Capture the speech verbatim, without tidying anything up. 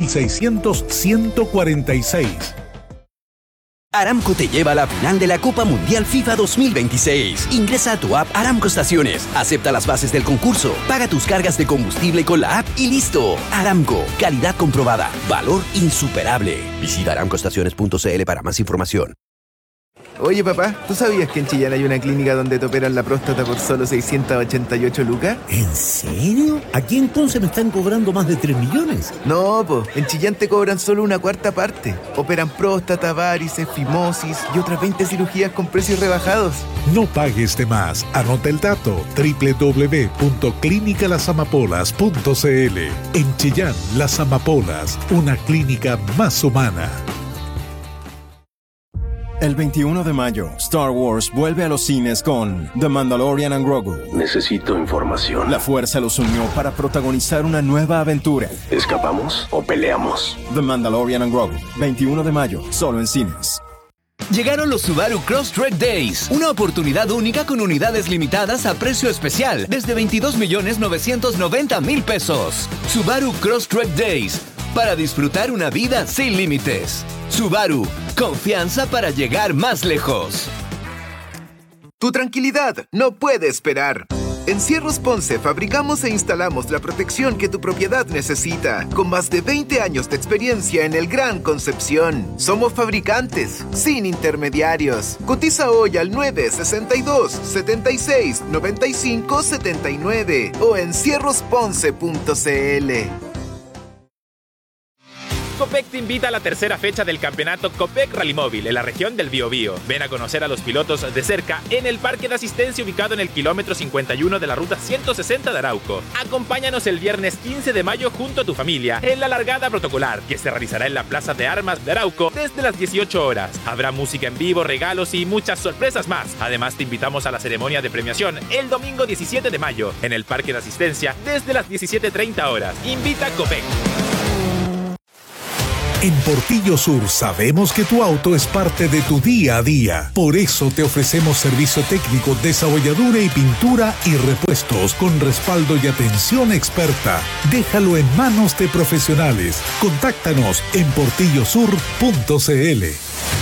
y seiscientos, ciento cuarenta y seis. Aramco te lleva a la final de la Copa Mundial FIFA dos mil veintiséis. Ingresa a tu app Aramco Estaciones, acepta las bases del concurso, paga tus cargas de combustible con la app y listo. Aramco, calidad comprobada, valor insuperable. Visita aramco estaciones punto c l para más información. Oye, papá, ¿tú sabías que en Chillán hay una clínica donde te operan la próstata por solo seiscientos ochenta y ocho lucas? ¿En serio? ¿Aquí entonces me están cobrando más de tres millones? No, po, en Chillán te cobran solo una cuarta parte. Operan próstata, varices, fimosis y otras veinte cirugías con precios rebajados. No pagues de más. Anota el dato: doble u doble u doble u punto clínica las amapolas punto c l. En Chillán, Las Amapolas, una clínica más humana. El veintiuno de mayo, Star Wars vuelve a los cines con The Mandalorian and Grogu. Necesito información. La Fuerza los unió para protagonizar una nueva aventura. ¿Escapamos o peleamos? The Mandalorian and Grogu, veintiuno de mayo, solo en cines. Llegaron los Subaru Crosstrek Days, una oportunidad única con unidades limitadas a precio especial, desde veintidós millones novecientos noventa mil pesos. Subaru Crosstrek Days, para disfrutar una vida sin límites. Subaru, confianza para llegar más lejos. Tu tranquilidad no puede esperar. En Cierros Ponce fabricamos e instalamos la protección que tu propiedad necesita, con más de veinte años de experiencia en el Gran Concepción. Somos fabricantes, sin intermediarios. Cotiza hoy al nueve sesenta y dos, setenta y seis, noventa y cinco, setenta y nueve o en cierros ponce punto c l. Copec te invita a la tercera fecha del campeonato Copec Rally Móvil en la región del Biobío. Ven a conocer a los pilotos de cerca en el parque de asistencia ubicado en el kilómetro cincuenta y uno de la ruta ciento sesenta de Arauco. Acompáñanos el viernes quince de mayo junto a tu familia en la largada protocolar que se realizará en la Plaza de Armas de Arauco desde las dieciocho horas. Habrá música en vivo, regalos y muchas sorpresas más. Además te invitamos a la ceremonia de premiación el domingo diecisiete de mayo en el parque de asistencia desde las diecisiete treinta horas. Invita Copec. En Portillo Sur sabemos que tu auto es parte de tu día a día. Por eso te ofrecemos servicio técnico, desabolladura y pintura y repuestos con respaldo y atención experta. Déjalo en manos de profesionales. Contáctanos en portillo sur punto c l.